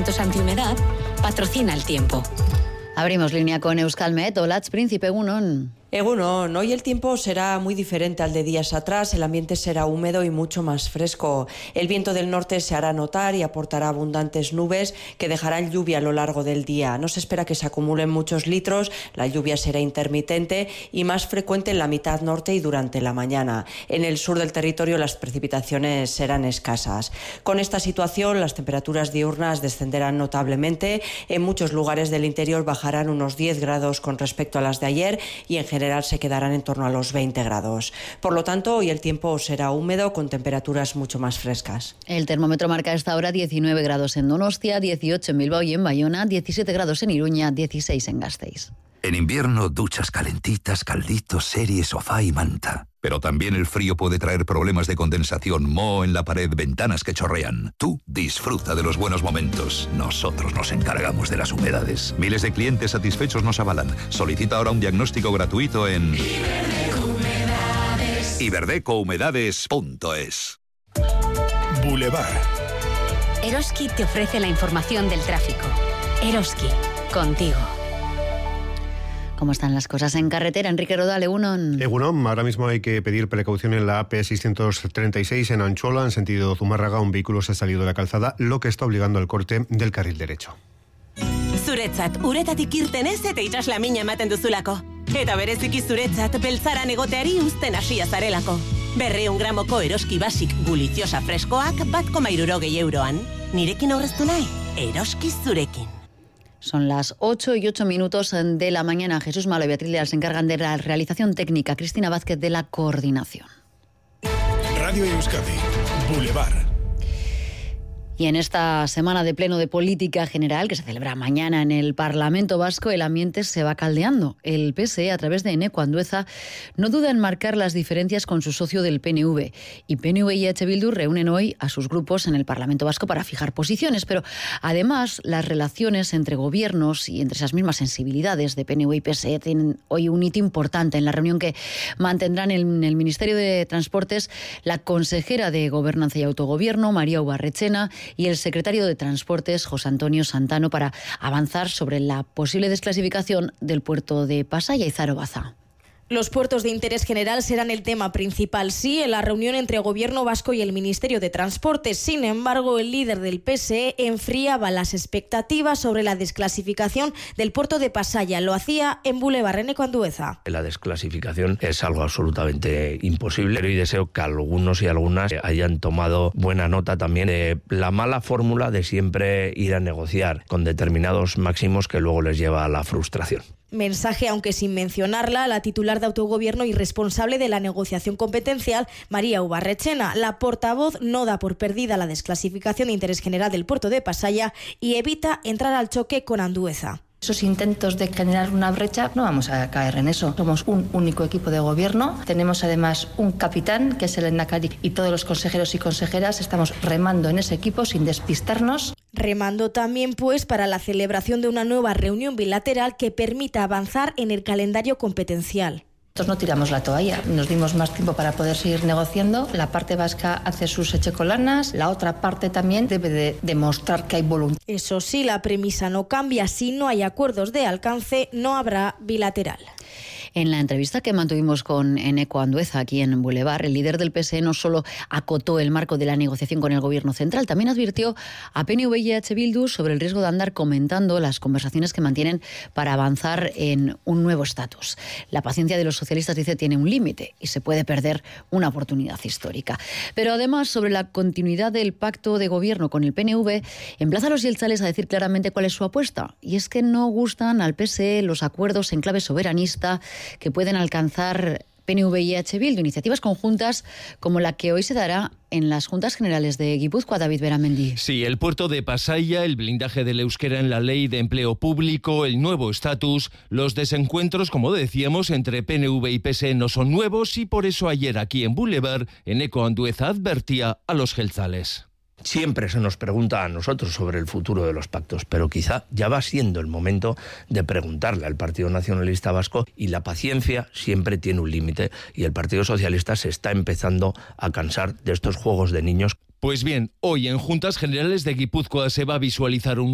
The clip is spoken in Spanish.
tratamientos antihumedad, patrocina el tiempo. Abrimos línea con Euskalmet. Olatz Príncipe, egunon. Egunon, hoy el tiempo será muy diferente al de días atrás, el ambiente será húmedo y mucho más fresco. El viento del norte se hará notar y aportará abundantes nubes que dejarán lluvia a lo largo del día. No se espera que se acumulen muchos litros, la lluvia será intermitente y más frecuente en la mitad norte y durante la mañana. En el sur del territorio las precipitaciones serán escasas. Con esta situación las temperaturas diurnas descenderán notablemente, en muchos lugares del interior bajarán unos 10 grados con respecto a las de ayer y en general se quedarán en torno a los 20 grados. Por lo tanto, hoy el tiempo será húmedo con temperaturas mucho más frescas. El termómetro marca a esta hora 19 grados en Donostia, 18 en Bilbao y en Bayona, 17 grados en Iruña, 16 en Gasteiz. En invierno, duchas calentitas, calditos, series, sofá y manta. Pero también el frío puede traer problemas de condensación, moho en la pared, ventanas que chorrean. Tú disfruta de los buenos momentos. Nosotros nos encargamos de las humedades. Miles de clientes satisfechos nos avalan. Solicita ahora un diagnóstico gratuito en iberdecouhumedades.es. Boulevard. Eroski te ofrece la información del tráfico. Eroski, contigo. ¿Cómo están las cosas en carretera? Enrique Rodal, egunon. Egunon, ahora mismo hay que pedir precaución en la AP 636 en Antxola, en sentido Zumárraga. Un vehículo se ha salido de la calzada, lo que está obligando al corte del carril derecho. Zuretzat, uretatik irtenez eta itzasla mina ematen duzulako. Eta bereziki zuretzat, beltzaran egoteari uzten hasia zarelako. 200 gramoko Eroski Basic guliziosa freskoak 1,60 euroan. Nirekin aurreztu nahi? Eroski zurekin. Son las 8:08 de la mañana. Jesús Malo y Beatriz Leal se encargan de la realización técnica, Cristina Vázquez de la coordinación. Radio Euskadi, Boulevard. Y en esta semana de pleno de política general, que se celebra mañana en el Parlamento Vasco, el ambiente se va caldeando. El PSE, a través de Eneko Andueza, no duda en marcar las diferencias con su socio del PNV. Y PNV y EH Bildu reúnen hoy a sus grupos en el Parlamento Vasco para fijar posiciones. Pero además, las relaciones entre gobiernos y entre esas mismas sensibilidades de PNV y PSE tienen hoy un hito importante en la reunión que mantendrán en el Ministerio de Transportes la consejera de Gobernanza y Autogobierno, María Ubarretxena, y el secretario de Transportes, José Antonio Santano, para avanzar sobre la posible desclasificación del puerto de Pasaia y Zaharo Baza. Los puertos de interés general serán el tema principal, sí, en la reunión entre Gobierno vasco y el Ministerio de Transportes. Sin embargo, el líder del PSE enfriaba las expectativas sobre la desclasificación del puerto de Pasaia. Lo hacía en Boulevard, Eneko Andueza. La desclasificación es algo absolutamente imposible y deseo que algunos y algunas hayan tomado buena nota también de la mala fórmula de siempre ir a negociar con determinados máximos que luego les lleva a la frustración. Mensaje, aunque sin mencionarla, la titular de Autogobierno y responsable de la negociación competencial, María Ubarretxena. La portavoz no da por perdida la desclasificación de interés general del puerto de Pasaia y evita entrar al choque con Andueza. Esos intentos de generar una brecha, no vamos a caer en eso. Somos un único equipo de gobierno. Tenemos además un capitán, que es el Lehendakari, y todos los consejeros y consejeras estamos remando en ese equipo sin despistarnos. Remando también, pues, para la celebración de una nueva reunión bilateral que permita avanzar en el calendario competencial. Nosotros no tiramos la toalla, nos dimos más tiempo para poder seguir negociando. La parte vasca hace sus echecolanas, la otra parte también debe de demostrar que hay voluntad. Eso sí, la premisa no cambia. Si no hay acuerdos de alcance, no habrá bilateral. En la entrevista que mantuvimos con Eneko Andueza aquí en Boulevard, el líder del PSE no solo acotó el marco de la negociación con el Gobierno central, también advirtió a PNV y EH Bildu sobre el riesgo de andar comentando las conversaciones que mantienen para avanzar en un nuevo estatus. La paciencia de los socialistas, dice, tiene un límite y se puede perder una oportunidad histórica. Pero además, sobre la continuidad del pacto de gobierno con el PNV, emplaza a los yeltzales a decir claramente cuál es su apuesta. Y es que no gustan al PSE los acuerdos en clave soberanista que pueden alcanzar PNV y EH Bildu, iniciativas conjuntas como la que hoy se dará en las Juntas Generales de Guipúzcoa. David Beramendi. Sí, el puerto de Pasaia, el blindaje del euskera en la ley de empleo público, el nuevo estatus, los desencuentros, como decíamos, entre PNV y PSE no son nuevos y por eso ayer aquí en Boulevard, Eneko Andueza advertía a los jeltzales. Siempre se nos pregunta a nosotros sobre el futuro de los pactos, pero quizá ya va siendo el momento de preguntarle al Partido Nacionalista Vasco, y la paciencia siempre tiene un límite y el Partido Socialista se está empezando a cansar de estos juegos de niños. Pues bien, hoy en Juntas Generales de Guipúzcoa se va a visualizar un